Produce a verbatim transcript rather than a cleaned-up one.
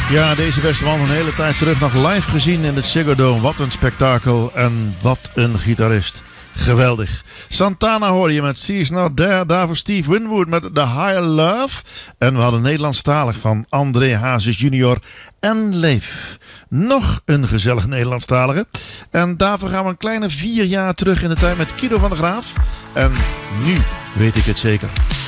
Ja, deze beste man een hele tijd terug nog live gezien in het Ziggo Dome. Wat een spektakel en wat een gitarist. Geweldig. Santana hoor je met She's Not There. Daarvoor Steve Winwood met The Higher Love. En we hadden Nederlandstalig van André Hazes junior en Leef. Nog een gezellig Nederlandstalige. En daarvoor gaan we een kleine vier jaar terug in de tijd met Kido van der Graaf. En nu weet ik het zeker.